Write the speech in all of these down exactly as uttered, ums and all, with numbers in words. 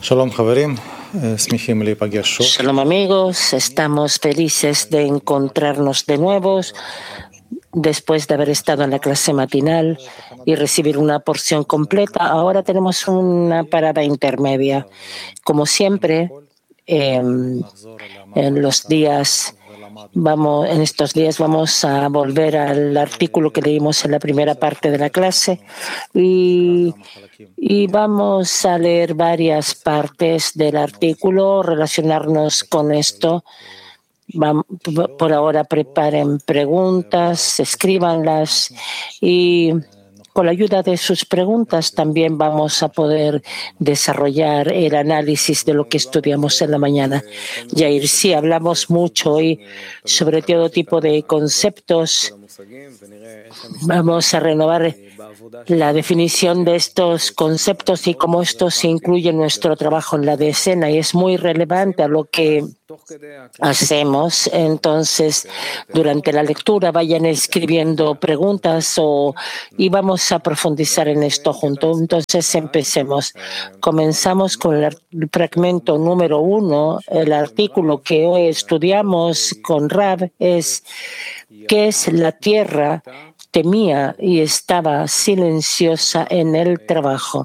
Shalom, Javerim. Smichim להיפגש שוב. Shalom amigos, estamos felices de encontrarnos de nuevo después de haber estado en la clase matinal y recibir una porción completa. Ahora tenemos una parada intermedia. Como siempre, eh, en los días Vamos, en estos días vamos a volver al artículo que leímos en la primera parte de la clase y, y vamos a leer varias partes del artículo, relacionarnos con esto. Vamos, por ahora preparen preguntas, escríbanlas y con la ayuda de sus preguntas también vamos a poder desarrollar el análisis de lo que estudiamos en la mañana. Yair, sí, hablamos mucho hoy sobre todo tipo de conceptos. Vamos a renovar la definición de estos conceptos y cómo esto se incluye en nuestro trabajo en la decena y es muy relevante a lo que hacemos. Entonces, durante la lectura vayan escribiendo preguntas o, y vamos a profundizar en esto juntos. Entonces, empecemos. Comenzamos con el fragmento número uno. El artículo que hoy estudiamos con Rab es ¿qué es la tierra? Temía y estaba silenciosa en el trabajo.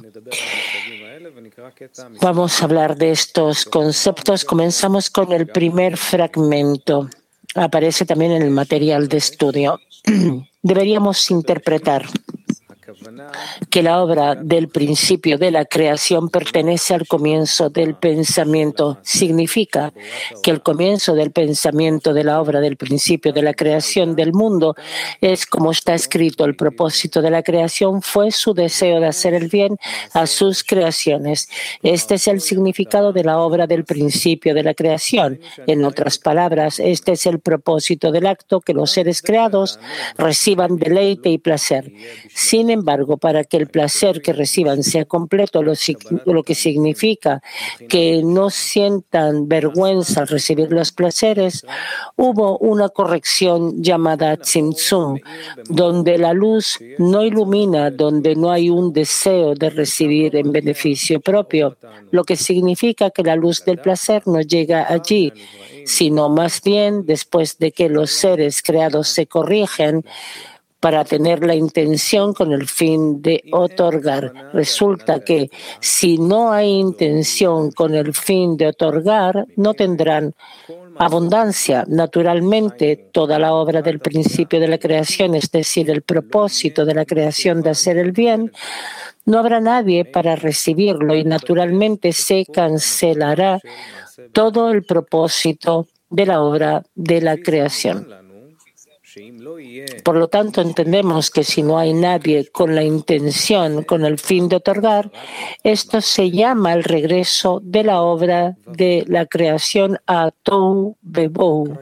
Vamos a hablar de estos conceptos. Comenzamos con el primer fragmento. Aparece también en el material de estudio. Deberíamos interpretar que la obra del principio de la creación pertenece al comienzo del pensamiento. Significa que el comienzo del pensamiento de la obra del principio de la creación del mundo es como está escrito. El propósito de la creación fue su deseo de hacer el bien a sus creaciones. Este es el significado de la obra del principio de la creación. En otras palabras, este es el propósito del acto, que los seres creados reciban deleite y placer. Sin embargo, para que el placer que reciban sea completo, lo, lo que significa que no sientan vergüenza al recibir los placeres, hubo una corrección llamada tzimtzum, donde la luz no ilumina, donde no hay un deseo de recibir en beneficio propio, lo que significa que la luz del placer no llega allí, sino más bien después de que los seres creados se corrigen para tener la intención con el fin de otorgar. Resulta que si no hay intención con el fin de otorgar, no tendrán abundancia. Naturalmente, toda la obra del principio de la creación, es decir, el propósito de la creación de hacer el bien, no habrá nadie para recibirlo y naturalmente se cancelará todo el propósito de la obra de la creación. Por lo tanto, entendemos que si no hay nadie con la intención, con el fin de otorgar, esto se llama el regreso de la obra de la creación a Tohu Vebohu.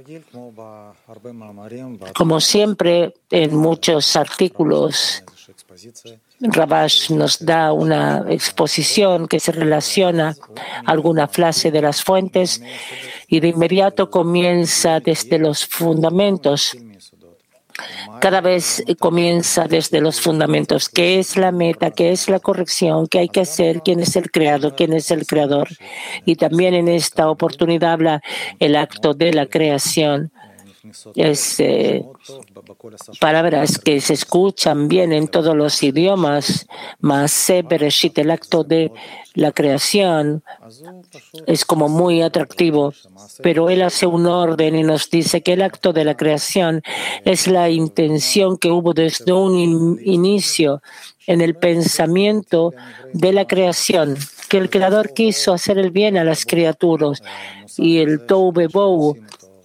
Como siempre, en muchos artículos, Rabash nos da una exposición que se relaciona a alguna frase de las fuentes y de inmediato comienza desde los fundamentos. Cada vez comienza desde los fundamentos. ¿Qué es la meta? ¿Qué es la corrección? ¿Qué hay que hacer? ¿Quién es el creador? ¿Quién es el creador? Y también en esta oportunidad habla el acto de la creación. Es eh, palabras que se escuchan bien en todos los idiomas. Maaseh Bereshit, el acto de la creación, es como muy atractivo, pero él hace un orden y nos dice que el acto de la creación es la intención que hubo desde un in- inicio en el pensamiento de la creación, que el creador quiso hacer el bien a las criaturas y el Tohu Vebohu,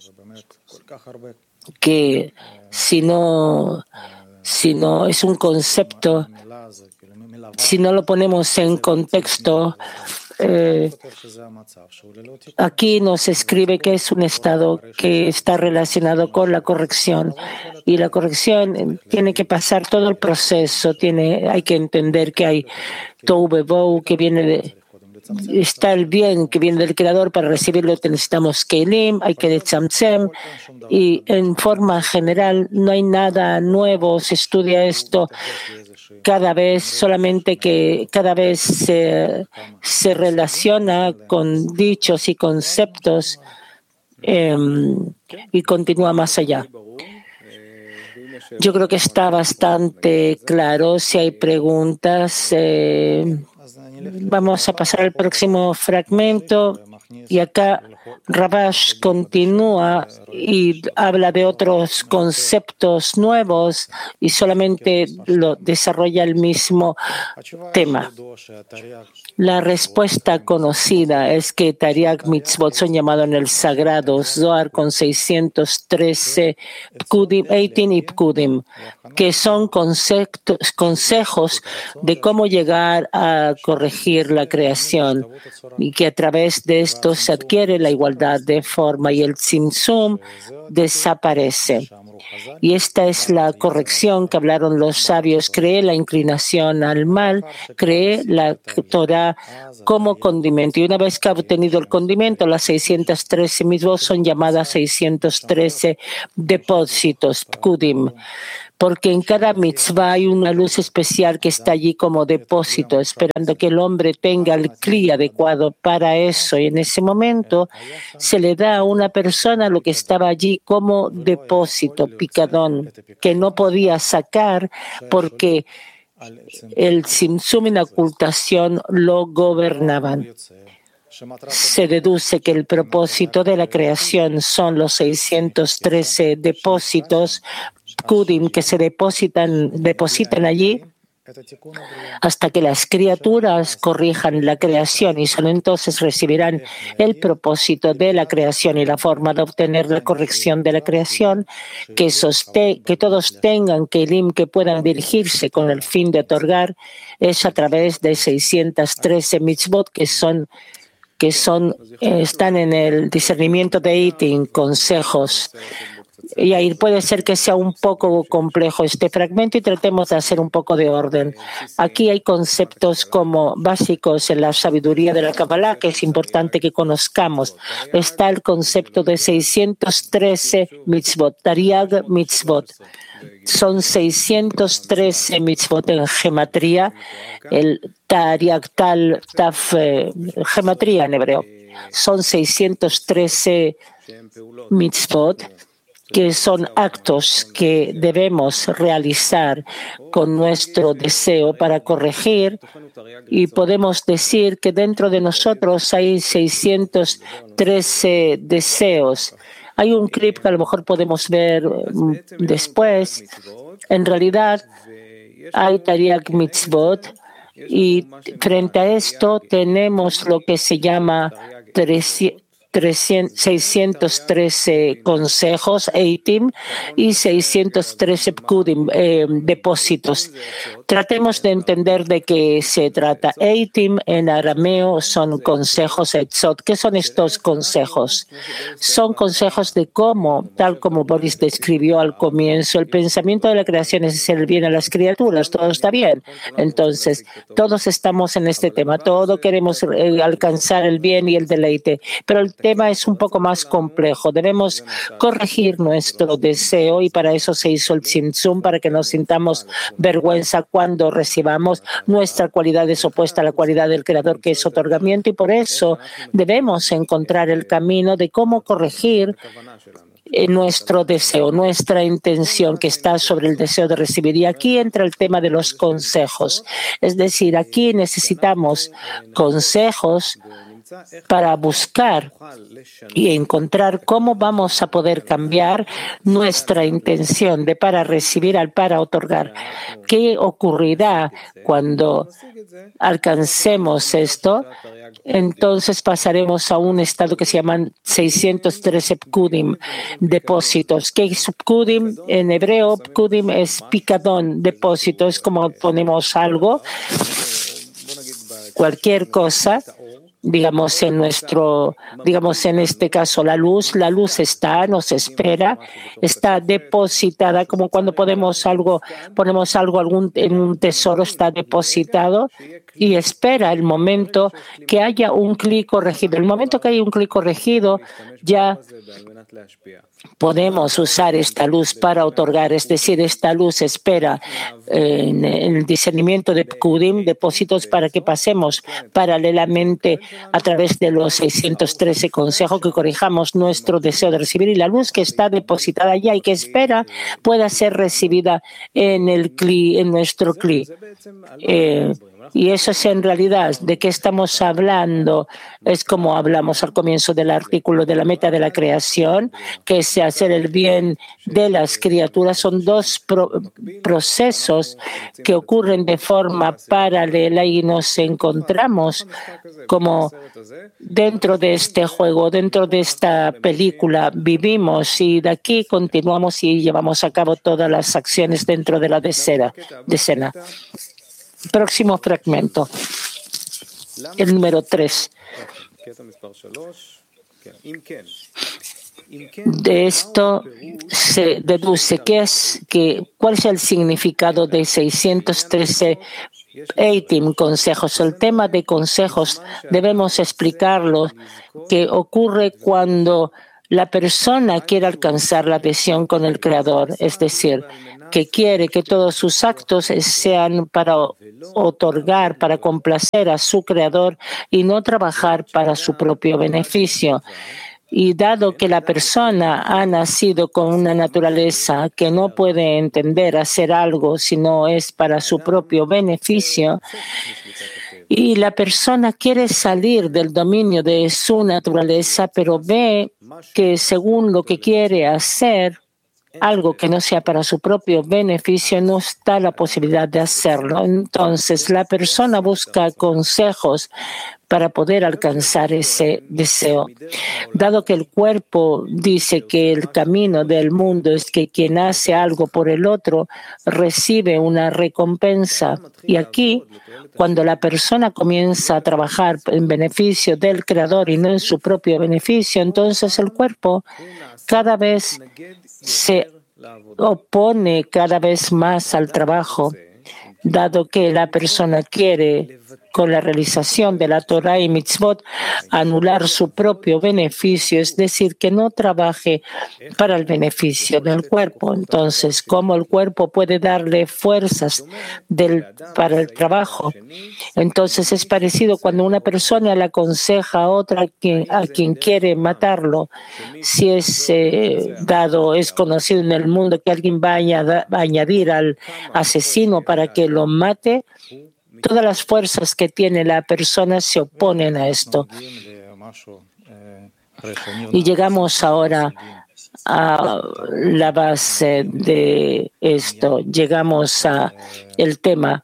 que si no, si no es un concepto, si no lo ponemos en contexto, eh, aquí nos escribe que es un estado que está relacionado con la corrección y la corrección tiene que pasar todo el proceso, tiene, hay que entender que hay Tohu Vebohu que viene de está el bien que viene del Creador. Para recibirlo necesitamos Kelim, hay que detzamtzem, y en forma general no hay nada nuevo. Se estudia esto cada vez solamente que cada vez se, se relaciona con dichos y conceptos eh, y continúa más allá. Yo creo que está bastante claro. Si hay preguntas, eh, vamos a pasar al próximo fragmento. Y acá Rabash continúa y habla de otros conceptos nuevos y solamente lo desarrolla el mismo tema. La respuesta conocida es que Tariag Mitzvot son llamados en el sagrado Zohar con seiscientos trece Pkudim, dieciocho y Pkudim, que son conceptos, consejos de cómo llegar a corregir la creación y que a través de esto se adquiere la igualdad de forma y el tzimtzum desaparece. Y esta es la corrección que hablaron los sabios. Cree la inclinación al mal, cree la Torah como condimento. Y una vez que ha obtenido el condimento, las seiscientos trece mitzvot son llamadas seiscientos trece depósitos, pkudim, porque en cada mitzvah hay una luz especial que está allí como depósito, esperando que el hombre tenga el cli adecuado para eso. Y en ese momento se le da a una persona lo que estaba allí como depósito, picadón, que no podía sacar porque el tzimtzum y la ocultación lo gobernaban. Se deduce que el propósito de la creación son los seiscientos trece depósitos Kudim que se depositan, depositan allí hasta que las criaturas corrijan la creación y solo entonces recibirán el propósito de la creación y la forma de obtener la corrección de la creación, que, soste, que todos tengan kelim que puedan dirigirse con el fin de otorgar, es a través de seiscientos trece mitzvot que son que son eh, están en el discernimiento de Eitin, consejos. Y ahí puede ser que sea un poco complejo este fragmento y tratemos de hacer un poco de orden. Aquí hay conceptos como básicos en la sabiduría de la Kabbalah que es importante que conozcamos. Está el concepto de seiscientos trece mitzvot, Tariag mitzvot. Son seiscientos trece mitzvot en gematría, el Tariag tal, taf, eh, gematría en hebreo. Son seiscientos trece mitzvot que son actos que debemos realizar con nuestro deseo para corregir, y podemos decir que dentro de nosotros hay seiscientos trece deseos. Hay un clip que a lo mejor podemos ver después. En realidad hay Tariag Mitzvot y frente a esto tenemos lo que se llama seiscientos trece consejos, Eitim, y seiscientos trece Pkudim, eh, depósitos. Tratemos de entender de qué se trata. Eitim en arameo son consejos, etzot. ¿Qué son estos consejos? Son consejos de cómo, tal como Boris describió al comienzo, el pensamiento de la creación es hacer el bien a las criaturas. Todo está bien. Entonces, todos estamos en este tema. Todos queremos eh, alcanzar el bien y el deleite. Pero el tema es un poco más complejo. Debemos corregir nuestro deseo y para eso se hizo el tzimtzum, para que no sintamos vergüenza cuando recibamos. Nuestra cualidad es opuesta a la cualidad del Creador, que es otorgamiento, y por eso debemos encontrar el camino de cómo corregir nuestro deseo, nuestra intención que está sobre el deseo de recibir. Y aquí entra el tema de los consejos. Es decir, aquí necesitamos consejos para buscar y encontrar cómo vamos a poder cambiar nuestra intención de para recibir al para otorgar. ¿Qué ocurrirá cuando alcancemos esto? Entonces pasaremos a un estado que se llaman seiscientos trece Pkudim, depósitos. ¿Qué es Pkudim? En hebreo, Pkudim es picadón, depósito. Es como ponemos algo, cualquier cosa, digamos, en nuestro, digamos, en este caso, la luz, la luz está, nos espera, está depositada, como cuando ponemos algo, ponemos algo algún, en un tesoro, está depositado y espera el momento que haya un clic corregido. El momento que haya un clic corregido, ya podemos usar esta luz para otorgar, es decir, esta luz espera eh, en el discernimiento de Pkudim, depósitos para que pasemos paralelamente a través de los seiscientos trece consejos que corrijamos nuestro deseo de recibir y la luz que está depositada allá y que espera pueda ser recibida en el cli, en nuestro cli. Eh, y eso es en realidad de qué estamos hablando. Es como hablamos al comienzo del artículo de la meta de la creación, que es hacer el bien de las criaturas. Son dos pro, procesos que ocurren de forma paralela y nos encontramos como dentro de este juego, dentro de esta película, vivimos y de aquí continuamos y llevamos a cabo todas las acciones dentro de la decena. decena. Próximo fragmento, el número tres. De esto se deduce que es, que, cuál es el significado de seiscientos trece Eitim, consejos. El tema de consejos debemos explicarlo, que ocurre cuando la persona quiere alcanzar la adhesión con el Creador, es decir, que quiere que todos sus actos sean para otorgar, para complacer a su Creador y no trabajar para su propio beneficio. Y dado que la persona ha nacido con una naturaleza que no puede entender hacer algo si no es para su propio beneficio, y la persona quiere salir del dominio de su naturaleza, pero ve que según lo que quiere hacer, algo que no sea para su propio beneficio, no está la posibilidad de hacerlo. Entonces, la persona busca consejos para poder alcanzar ese deseo. Dado que el cuerpo dice que el camino del mundo es que quien hace algo por el otro recibe una recompensa. Y aquí, cuando la persona comienza a trabajar en beneficio del Creador y no en su propio beneficio, entonces el cuerpo cada vez se opone cada vez más al trabajo, dado que la persona quiere, con la realización de la Torah y Mitzvot, anular su propio beneficio, es decir, que no trabaje para el beneficio del cuerpo. Entonces, ¿cómo el cuerpo puede darle fuerzas del, para el trabajo? Entonces, es parecido cuando una persona le aconseja a otra a quien, a quien quiere matarlo. Si es eh, dado, es conocido en el mundo que alguien va a añadir, va a añadir al asesino para que lo mate, todas las fuerzas que tiene la persona se oponen a esto. Y llegamos ahora a la base de esto. Llegamos a el tema.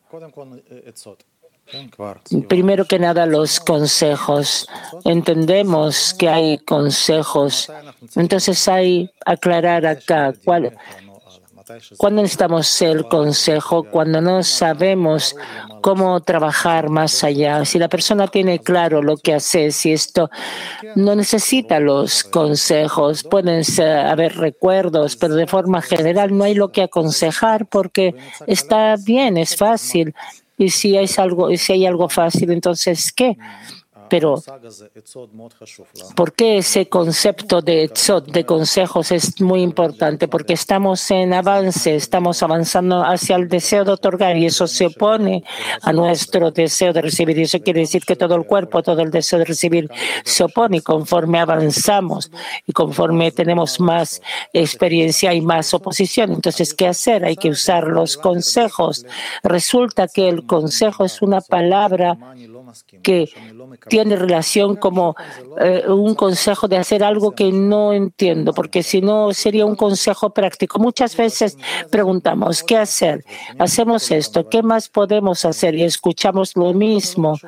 Primero que nada, los consejos. Entendemos que hay consejos. Entonces hay aclarar acá cuál. Cuando necesitamos el consejo, cuando no sabemos cómo trabajar más allá, si la persona tiene claro lo que hace, si esto no necesita los consejos, pueden ser, haber recuerdos, pero de forma general no hay lo que aconsejar porque está bien, es fácil. Y si hay algo, y si hay algo fácil, entonces ¿qué? Pero, ¿por qué ese concepto de etzot, de consejos, es muy importante? Porque estamos en avance, estamos avanzando hacia el deseo de otorgar y eso se opone a nuestro deseo de recibir. Y eso quiere decir que todo el cuerpo, todo el deseo de recibir se opone y conforme avanzamos y conforme tenemos más experiencia y más oposición. Entonces, ¿qué hacer? Hay que usar los consejos. Resulta que el consejo es una palabra que tiene relación como eh, un consejo de hacer algo que no entiendo, porque si no sería un consejo práctico. Muchas veces preguntamos, ¿qué hacer? Hacemos esto, ¿qué más podemos hacer? Y escuchamos lo mismo.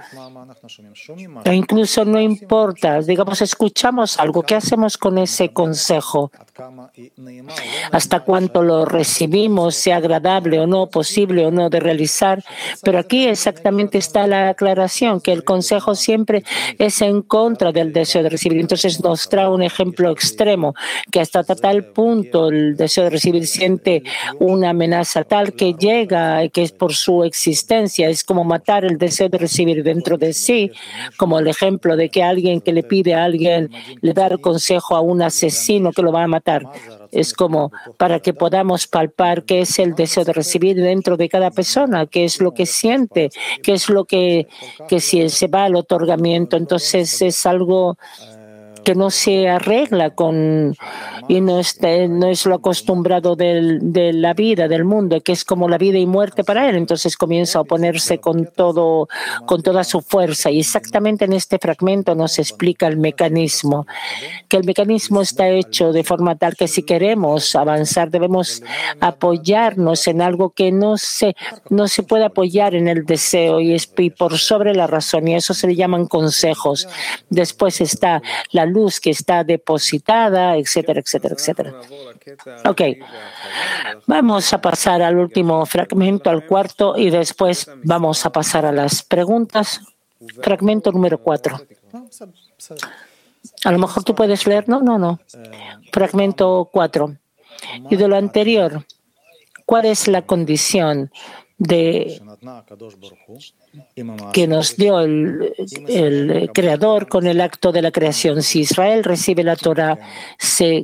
E incluso no importa, digamos, escuchamos algo, ¿qué hacemos con ese consejo? hasta cuánto lo recibimos, sea agradable o no, posible o no de realizar. Pero aquí exactamente está la aclaración, que el consejo siempre es en contra del deseo de recibir. Entonces nos trae un ejemplo extremo, que hasta tal punto el deseo de recibir siente una amenaza tal que llega, que es por su existencia, es como matar el deseo de recibir dentro de sí, como el ejemplo de que alguien que le pide a alguien le da consejo a un asesino que lo va a matar. Es como para que podamos palpar qué es el deseo de recibir dentro de cada persona, qué es lo que siente, qué es lo que, que si se va al otorgamiento, entonces es algo que no se arregla con y no es, no es lo acostumbrado del, de la vida, del mundo, que es como la vida y muerte para él. Entonces comienza a oponerse con todo, con toda su fuerza. Y exactamente en este fragmento nos explica el mecanismo, que el mecanismo está hecho de forma tal que si queremos avanzar debemos apoyarnos en algo que no se, no se puede apoyar en el deseo y, es, y por sobre la razón, y eso se le llaman consejos. Después está la luz que está depositada, etcétera, etcétera, etcétera. Ok, vamos a pasar al último fragmento, al cuarto, y después vamos a pasar a las preguntas. Fragmento número cuatro. A lo mejor tú puedes leer, no, no, no. Fragmento cuatro. Y de lo anterior, ¿cuál es la condición de que nos dio el, el Creador con el acto de la creación? Si Israel recibe la Torah, se,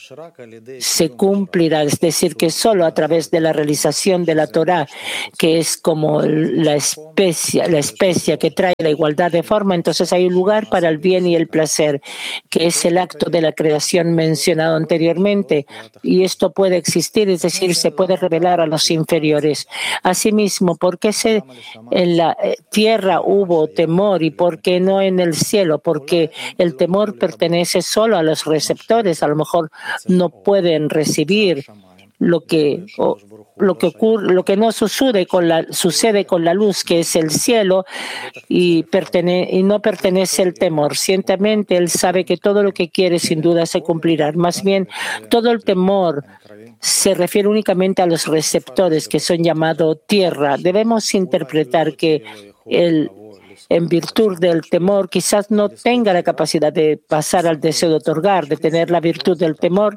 se cumplirá, es decir, que solo a través de la realización de la Torah, que es como la especia, la especia que trae la igualdad de forma, entonces hay un lugar para el bien y el placer, que es el acto de la creación mencionado anteriormente, y esto puede existir, es decir, se puede revelar a los inferiores. Asimismo, ¿por qué se, en la tierra hubo temor y por qué no en el cielo? Porque el temor pertenece solo a los receptores. A lo mejor no pueden recibir lo que, o, lo que ocurre, lo que no sucede con la, sucede con la luz, que es el cielo, y, pertene, y no pertenece el temor. Ciertamente él sabe que todo lo que quiere sin duda se cumplirá. Más bien, todo el temor se refiere únicamente a los receptores que son llamados tierra. Debemos interpretar que el, en virtud del temor quizás no tenga la capacidad de pasar al deseo de otorgar, de tener la virtud del temor.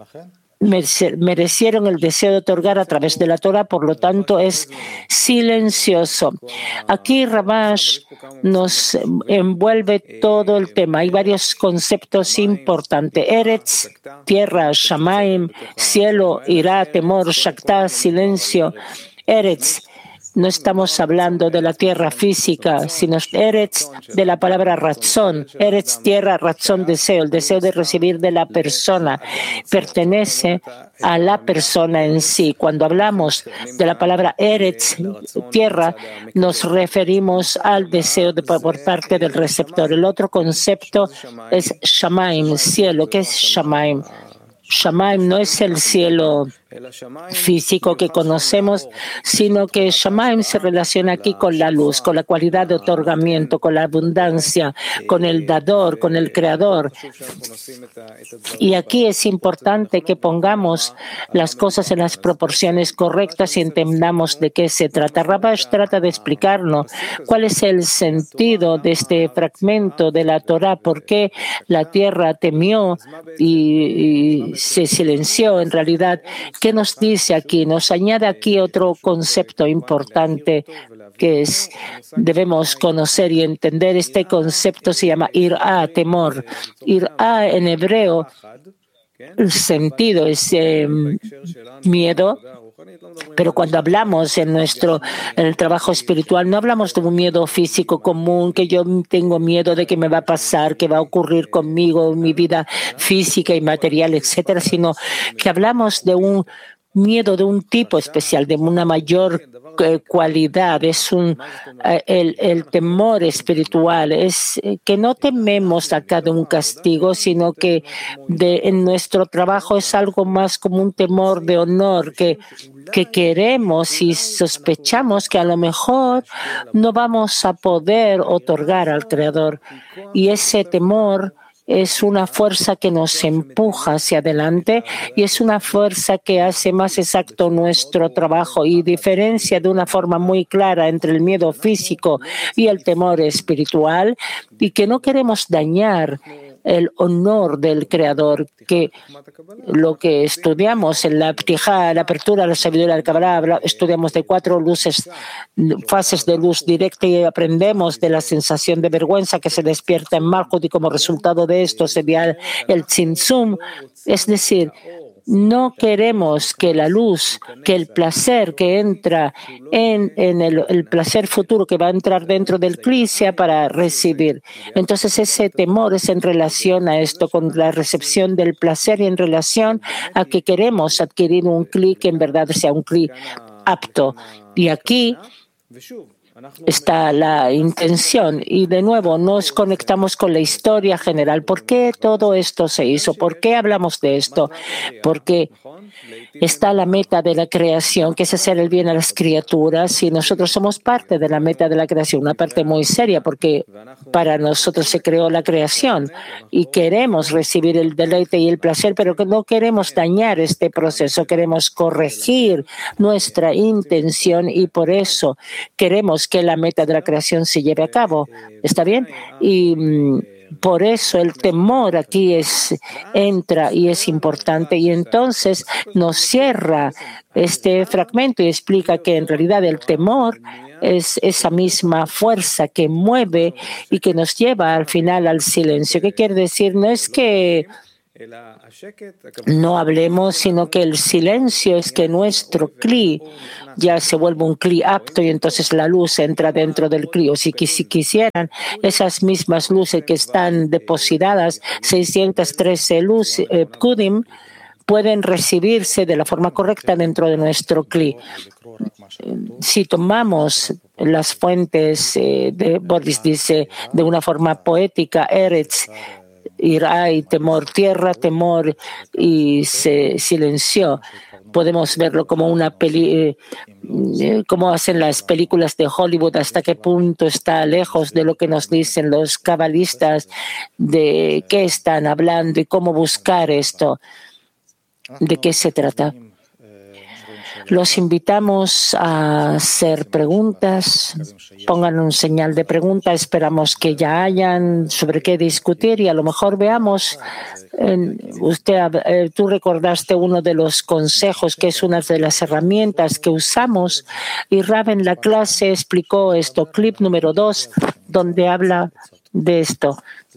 Merecieron el deseo de otorgar a través de la Torah, por lo tanto es silencioso. Aquí Ramash nos envuelve todo el tema. Hay varios conceptos importantes. Eretz, tierra; Shamaim, cielo; Irá, temor; Shaktá, silencio. Eretz, no estamos hablando de la tierra física, sino Eretz de la palabra razón. Eretz, tierra, razón, deseo. El deseo de recibir de la persona pertenece a la persona en sí. Cuando hablamos de la palabra Eretz, tierra, nos referimos al deseo de, por parte del receptor. El otro concepto es Shamaim, cielo. ¿Qué es Shamaim? Shamaim no es el cielo físico que conocemos, sino que Shamaim se relaciona aquí con la luz, con la cualidad de otorgamiento, con la abundancia, con el dador, con el creador. Y aquí es importante que pongamos las cosas en las proporciones correctas y entendamos de qué se trata. Rabash trata de explicarnos cuál es el sentido de este fragmento de la Torah, por qué la tierra temió y, y se silenció. En realidad, ¿qué nos dice aquí? Nos añade aquí otro concepto importante que es, debemos conocer y entender. Este concepto se llama irá, temor. Irá en hebreo, el sentido es eh, miedo. Pero cuando hablamos en nuestro en el trabajo espiritual, no hablamos de un miedo físico común, que yo tengo miedo de que me va a pasar, que va a ocurrir conmigo en mi vida física y material, etcétera, sino que hablamos de un miedo de un tipo especial, de una mayor eh, cualidad. Es un eh, el, el temor espiritual, es eh, que no tememos acá de un castigo, sino que de, en nuestro trabajo es algo más como un temor de honor, que que queremos y sospechamos que a lo mejor no vamos a poder otorgar al Creador. Y ese temor es una fuerza que nos empuja hacia adelante y es una fuerza que hace más exacto nuestro trabajo y diferencia de una forma muy clara entre el miedo físico y el temor espiritual, y que no queremos dañar el honor del Creador, que lo que estudiamos en la Ptijá, la apertura, la sabiduría del Kabbalah, estudiamos de cuatro luces, fases de luz directa, y aprendemos de la sensación de vergüenza que se despierta en Malchut, y como resultado de esto sería el Tzimtzum, es decir, no queremos que la luz, que el placer que entra en, en el, el placer futuro que va a entrar dentro del Kli sea para recibir. Entonces ese temor es en relación a esto, con la recepción del placer, y en relación a que queremos adquirir un Kli que en verdad sea un Kli apto. Y aquí está la intención, y de nuevo nos conectamos con la historia general. ¿Por qué todo esto se hizo? ¿Por qué hablamos de esto? Porque está la meta de la creación, que es hacer el bien a las criaturas, y nosotros somos parte de la meta de la creación, una parte muy seria, porque para nosotros se creó la creación y queremos recibir el deleite y el placer, pero que no queremos dañar este proceso, queremos corregir nuestra intención, y por eso queremos que la meta de la creación se lleve a cabo. ¿Está bien? Y mm, por eso el temor aquí es, entra y es importante, y entonces nos cierra este fragmento y explica que en realidad el temor es esa misma fuerza que mueve y que nos lleva al final al silencio. ¿Qué quiere decir? No es que no hablemos, sino que el silencio es que nuestro Kli ya se vuelve un Kli apto, y entonces la luz entra dentro del Kli. O si, si quisieran, esas mismas luces que están depositadas, seiscientos trece luces, eh, Kudim, pueden recibirse de la forma correcta dentro de nuestro Kli. Si tomamos las fuentes eh, de Boris, dice de una forma poética, Eretz, Irá y temor, tierra, temor, y se silenció. Podemos verlo como una peli, eh, como hacen las películas de Hollywood, hasta qué punto está lejos de lo que nos dicen los cabalistas, de qué están hablando y cómo buscar esto, de qué se trata. Los invitamos a hacer preguntas. Pongan un señal de pregunta. Esperamos que ya hayan sobre qué discutir, y a lo mejor veamos. Eh, usted, eh, tú recordaste uno de los consejos, que es una de las herramientas que usamos, y Rab en la clase explicó esto, clip número dos, donde habla de esto.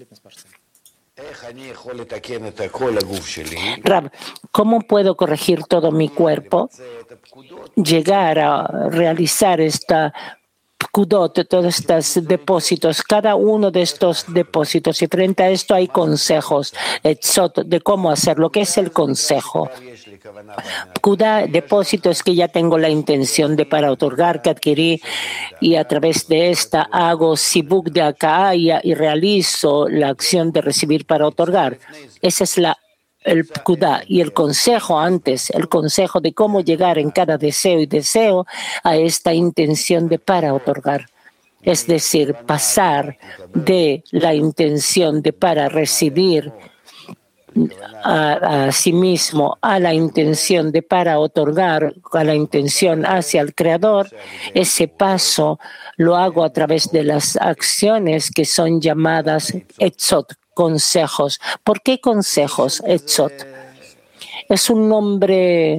Rab, ¿cómo puedo corregir todo mi cuerpo? Llegar a realizar esta pkudot, todos estos depósitos, cada uno de estos depósitos, y frente a esto hay consejos, etzot, de cómo hacerlo. ¿Qué es el consejo? Pkuda, depósito, es que ya tengo la intención de para otorgar que adquirí, y a través de esta hago sibuk de akaya y realizo la acción de recibir para otorgar. Esa es la el pkuda, y el consejo antes, el consejo de cómo llegar en cada deseo y deseo a esta intención de para otorgar. Es decir, pasar de la intención de para recibir a, a sí mismo a la intención de para otorgar, a la intención hacia el Creador. Ese paso lo hago a través de las acciones que son llamadas etzot, consejos. ¿Por qué consejos, etzot? Es un nombre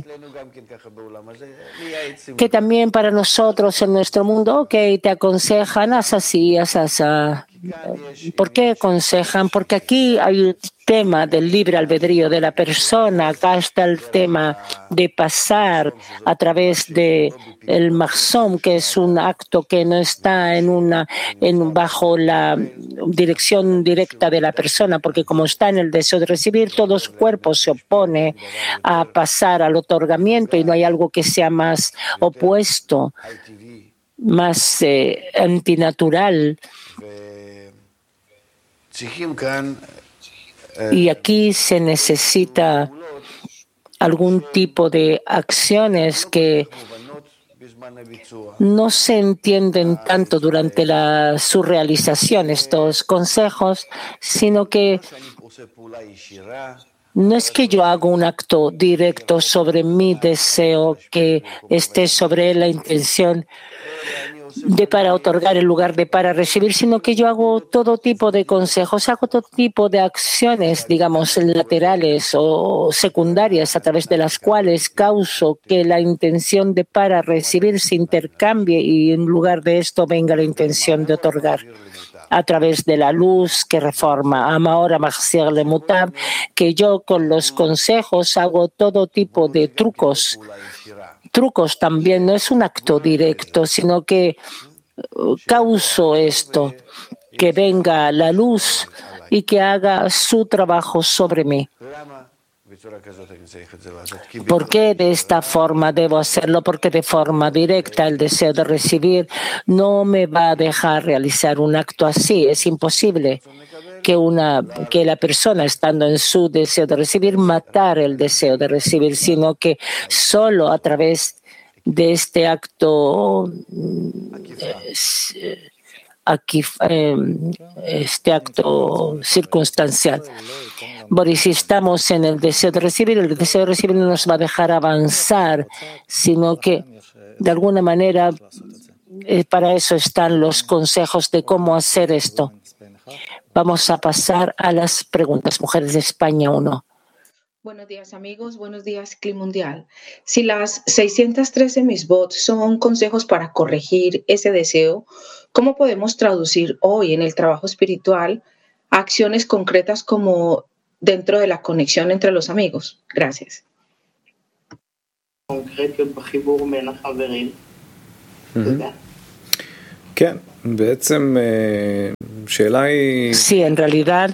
que también para nosotros en nuestro mundo, ok, te aconsejan, haz así, haz así. ¿Por qué aconsejan? Porque aquí hay un tema del libre albedrío de la persona. Acá está el tema de pasar a través de el mahzom, que es un acto que no está en una en bajo la dirección directa de la persona, porque como está en el deseo de recibir, todo su cuerpo se opone a pasar al otorgamiento, y no hay algo que sea más opuesto, más eh, antinatural. Y aquí se necesita algún tipo de acciones que no se entienden tanto durante la, su realización, estos consejos, sino que No es que yo haga un acto directo sobre mi deseo que esté sobre la intención de para otorgar en lugar de para recibir, sino que yo hago todo tipo de consejos, hago todo tipo de acciones, digamos, laterales o secundarias a través de las cuales causo que la intención de para recibir se intercambie y en lugar de esto venga la intención de otorgar. A través de la luz que reforma, Amahora Machzir le Mutab, que yo con los consejos hago todo tipo de trucos. Trucos también no es un acto directo, sino que causo esto, que venga la luz y que haga su trabajo sobre mí. ¿Por qué de esta forma debo hacerlo? Porque de forma directa el deseo de recibir no me va a dejar realizar un acto así. Es imposible que, una, que la persona, estando en su deseo de recibir, matar el deseo de recibir, sino que solo a través de este acto eh, aquí, eh, este acto circunstancial. Boris, si estamos en el deseo de recibir, el deseo de recibir no nos va a dejar avanzar, sino que de alguna manera eh, para eso están los consejos de cómo hacer esto. Vamos a pasar a las preguntas. Mujeres de España uno. Buenos días, amigos. Buenos días, Cli Mundial. Si las seiscientas trece misbot son consejos para corregir ese deseo, ¿cómo podemos traducir hoy en el trabajo espiritual acciones concretas como dentro de la conexión entre los amigos? Gracias. Sí, en realidad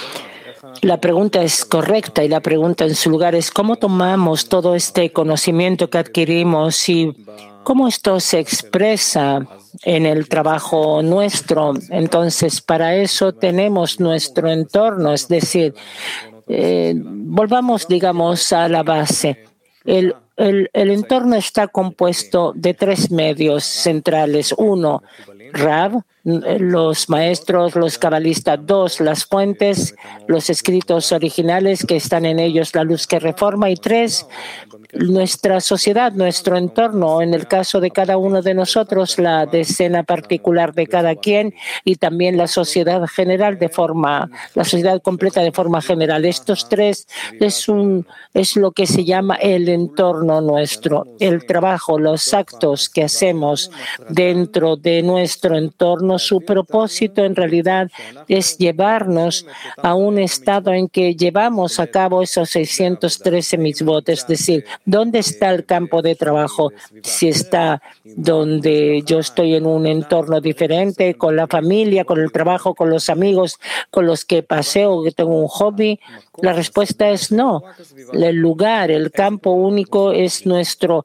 la pregunta es correcta y la pregunta en su lugar es cómo tomamos todo este conocimiento que adquirimos y cómo esto se expresa en el trabajo nuestro. Entonces, para eso tenemos nuestro entorno, es decir, eh, volvamos, digamos, a la base. El, el, el entorno está compuesto de tres medios centrales. Uno, Rab, los maestros, los cabalistas. Dos, las fuentes, los escritos originales que están en ellos, la luz que reforma. Y tres, nuestra sociedad, nuestro entorno, en el caso de cada uno de nosotros, la decena particular de cada quien y también la sociedad general de forma, la sociedad completa de forma general. Estos tres es un, es lo que se llama el entorno nuestro, el trabajo, los actos que hacemos dentro de nuestro entorno. Su propósito en realidad es llevarnos a un estado en que llevamos a cabo esos seiscientos trece mitzvot, es decir, ¿dónde está el campo de trabajo? Si está donde yo estoy en un entorno diferente, con la familia, con el trabajo, con los amigos, con los que paseo, que tengo un hobby. La respuesta es no. El lugar, el campo único es nuestro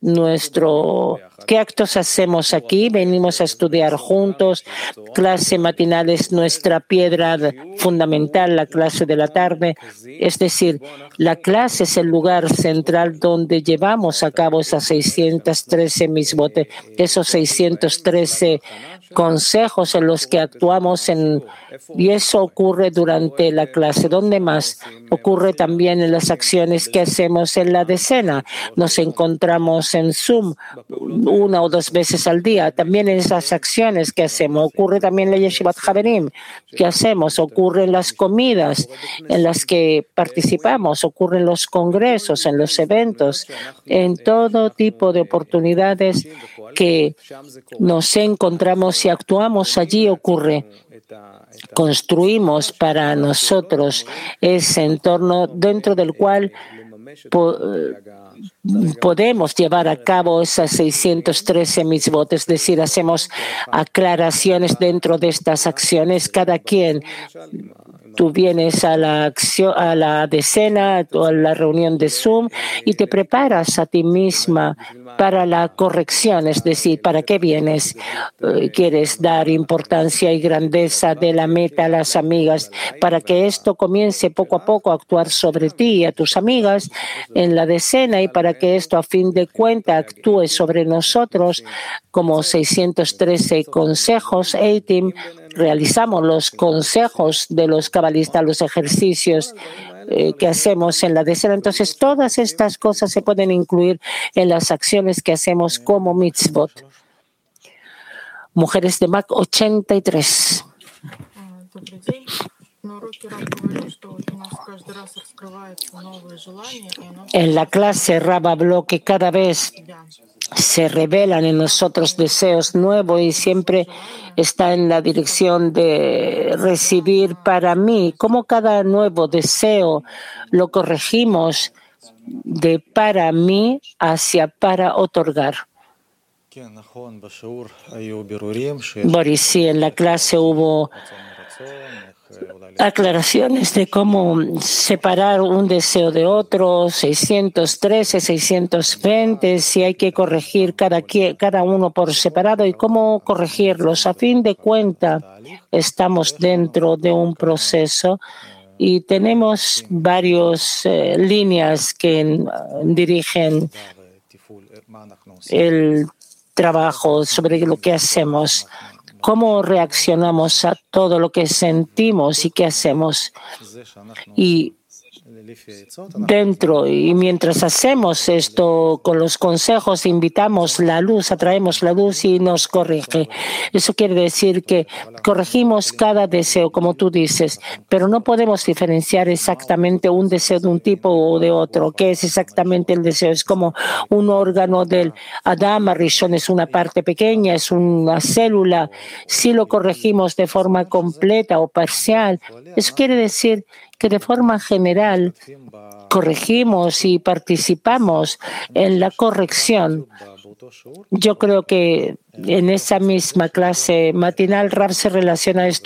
Nuestro, ¿qué actos hacemos aquí? Venimos a estudiar juntos. Clase matinal es nuestra piedra fundamental, la clase de la tarde. Es decir, la clase es el lugar central donde llevamos a cabo esas seiscientos trece misbot, esos seiscientos trece consejos en los que actuamos en, y eso ocurre durante la clase. ¿Dónde más? Ocurre también en las acciones que hacemos en la decena. Nos encontramos en Zoom una o dos veces al día. También en esas acciones que hacemos. Ocurre también en la Yeshivat Haverim que hacemos. Ocurre en las comidas en las que participamos. Ocurre en los congresos, en los eventos, en todo tipo de oportunidades que nos encontramos y actuamos. Allí ocurre. Construimos para nosotros ese entorno dentro del cual po podemos llevar a cabo esas seiscientos trece mitzvot, es decir, hacemos aclaraciones dentro de estas acciones. Cada quien, tú vienes a la acción, a la decena o a la reunión de Zoom y te preparas a ti misma para la corrección, es decir, ¿para qué vienes? ¿Quieres dar importancia y grandeza de la meta a las amigas para que esto comience poco a poco a actuar sobre ti y a tus amigas en la decena y para que esto a fin de cuentas actúe sobre nosotros como seiscientos trece consejos, Eitim, realizamos los consejos de los cabalistas, los ejercicios eh, que hacemos en la decena. Entonces, todas estas cosas se pueden incluir en las acciones que hacemos como mitzvot. Mujeres de M A C ochenta y tres. En la clase Rab habló que cada vez se revelan en nosotros deseos nuevos y siempre está en la dirección de recibir para mí. Como cada nuevo deseo lo corregimos de para mí hacia para otorgar. Boris, sí, en la clase hubo aclaraciones de cómo separar un deseo de otro, seiscientos trece, seiscientos veinte, si hay que corregir cada, cada uno por separado y cómo corregirlos. A fin de cuentas, estamos dentro de un proceso y tenemos varias eh, líneas que dirigen el trabajo sobre lo que hacemos. ¿Cómo reaccionamos a todo lo que sentimos y qué hacemos? Y dentro, y mientras hacemos esto con los consejos, invitamos la luz, atraemos la luz y nos corrige. Eso quiere decir que corregimos cada deseo, como tú dices, pero no podemos diferenciar exactamente un deseo de un tipo o de otro. ¿Qué es exactamente el deseo? Es como un órgano del Adam Arishon, es una parte pequeña, es una célula. Si lo corregimos de forma completa o parcial, eso quiere decir que de forma general corregimos y participamos en la corrección. Yo creo que en esa misma clase matinal Rab se relaciona esto